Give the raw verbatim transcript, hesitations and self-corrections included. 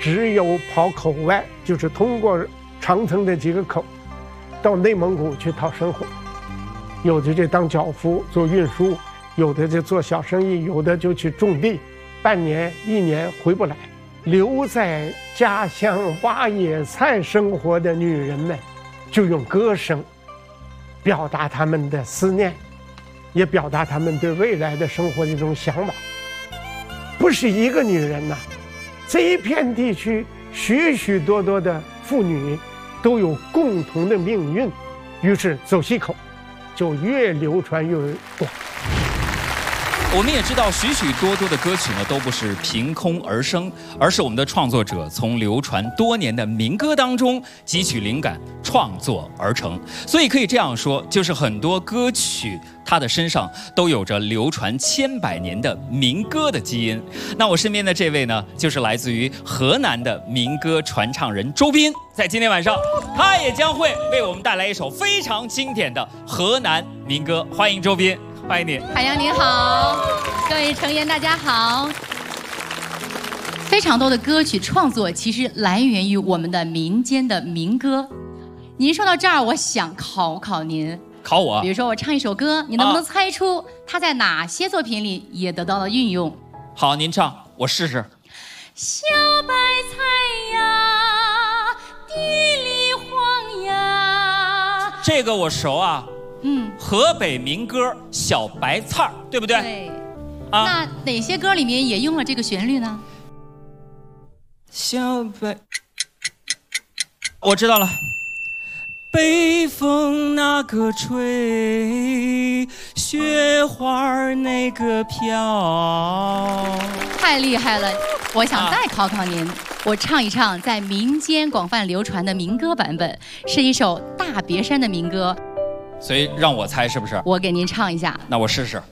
只有跑口外，就是通过长城这几个口，到内蒙古去讨生活。有的就当脚夫做运输，有的就做小生意，有的就去种地，半年一年回不来。留在家乡挖野菜生活的女人们，就用歌声表达他们的思念，也表达他们对未来的生活的一种向往。不是一个女人呐、啊，这一片地区许许多多的妇女都有共同的命运，于是走西口就越流传越广。 我们也知道，许许多多的歌曲呢，都不是凭空而生，而是我们的创作者从流传多年的民歌当中汲取灵感，创作而成。所以可以这样说，就是很多歌曲它的身上都有着流传千百年的民歌的基因。那我身边的这位呢，就是来自于河南的民歌传唱人周斌，在今天晚上，他也将会为我们带来一首非常经典的河南民歌。欢迎周斌。欢迎你， 海洋您好，各位成员大家好。非常多的歌曲创作其实来源于我们的民间的民歌。您说到这儿，我想考考您， 考我。 比如说我唱一首歌，你能不能猜出它在哪些作品里也得到了运用？ 好，您唱，我试试。 小白菜呀，地里黄呀。 这个我熟啊。 嗯， 河北民歌《小白菜》，对不对？ 对。 啊， 那哪些歌里面也用了这个旋律呢？ 小白，我知道了。北风那个吹，雪花那个飘。 太厉害了！我想再考考您，啊、我唱一唱在民间广泛流传的民歌版本，是一首大别山的民歌。 所以让我猜是不是？ 我给您唱一下。 那我试试。